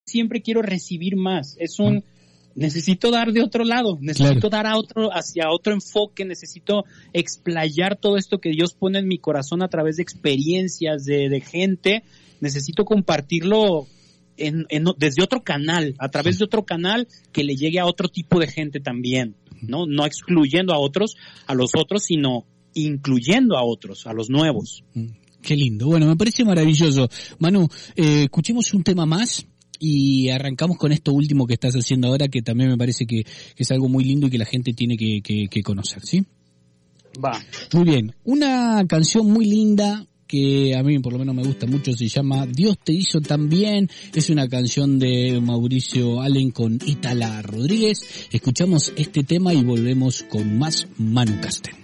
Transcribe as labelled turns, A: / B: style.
A: siempre quiero recibir más. Necesito dar de otro lado, necesito dar hacia otro enfoque, necesito explayar todo esto que Dios pone en mi corazón a través de experiencias, de gente. Necesito compartirlo desde otro canal, a través de otro canal que le llegue a otro tipo de gente también, ¿no? No excluyendo a los otros, sino incluyendo a otros, a los nuevos.
B: Qué lindo. Bueno, me parece maravilloso. Manu, escuchemos un tema más y arrancamos con esto último que estás haciendo ahora, que también me parece que es algo muy lindo y que la gente tiene que conocer, ¿sí?
A: Va.
B: Muy bien. Una canción muy linda que a mí por lo menos me gusta mucho, se llama Dios te hizo tan bien. Es una canción de Mauricio Allen con Itala Rodríguez. Escuchamos este tema y volvemos con más Manu Casten.